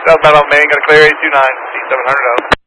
Southbound on Main, got a clear 829, C700 out.